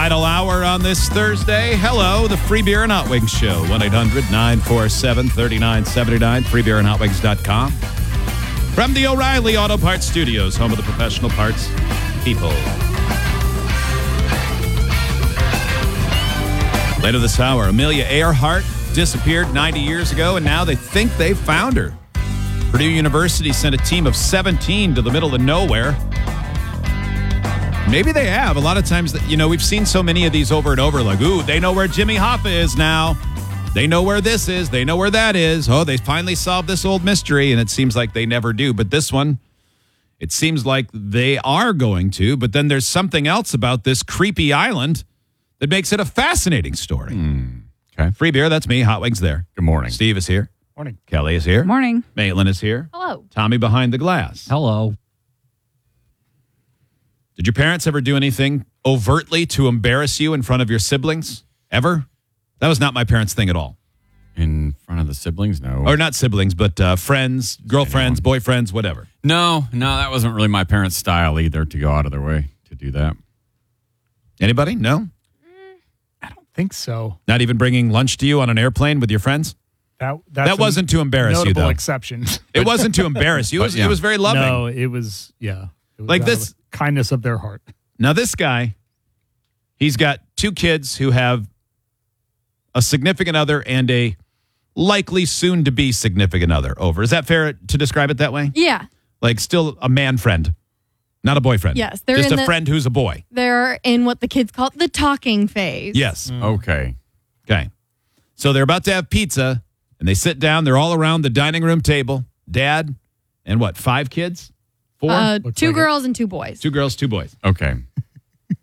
Final hour on this Thursday. Hello, the Free Beer and Hot Wings Show. 1-800-947-3979. freebeerandhotwings.com. From the O'Reilly Auto Parts Studios, home of the professional parts people. Later this hour, Amelia Earhart disappeared 90 years ago, and now they think they found her. Purdue University sent a team of 17 to the middle of nowhere. Maybe they have. A lot of times, we've seen so many of these over and over, like, ooh, they know where Jimmy Hoffa is now. They know where this is. They know where that is. Oh, they finally solved this old mystery, and it seems like they never do. But this one, it seems like they are going to, but then there's something else about this creepy island that makes it a fascinating story. Okay. Free beer, that's me. Hot Wings there. Good morning. Steve is here. Morning. Kelly is here. Morning. Maitland is here. Hello. Tommy behind the glass. Hello. Did your parents ever do anything overtly to embarrass you in front of your siblings? Ever? That was not my parents' thing at all. In front of the siblings? No. Or not siblings, but friends, girlfriends, boyfriends, whatever. No, that wasn't really my parents' style either, to go out of their way to do that. Anybody? No? I don't think so. Not even bringing lunch to you on an airplane with your friends? That's That wasn't to embarrass you, notable though. exception. It wasn't to embarrass you. It was very loving. No, it was, yeah. It was Like out of this- the kindness of their heart. Now, this guy, he's got two kids who have a significant other and a likely soon-to-be significant other over. Is that fair to describe it that way? Yeah. Like still a man friend, not a boyfriend. Yes, they're just in a the- friend who's a boy. They're in what the kids call the talking phase. Yes. Okay. Okay. So they're about to have pizza, and they sit down. They're all around the dining room table. Dad and what, 5 kids? 4? Two like girls and 2 boys. 2 girls, 2 boys. Okay.